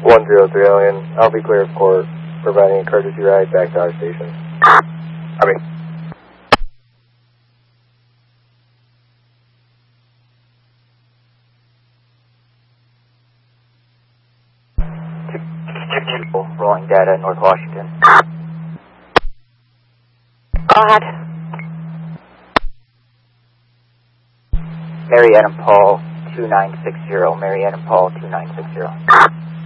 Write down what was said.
103 Alien, I'll be clear of court, providing a courtesy ride back to our station. Copy. Rolling data, North Washington. Go ahead. Mary Adam Paul 2960. Mary Adam Paul 2960.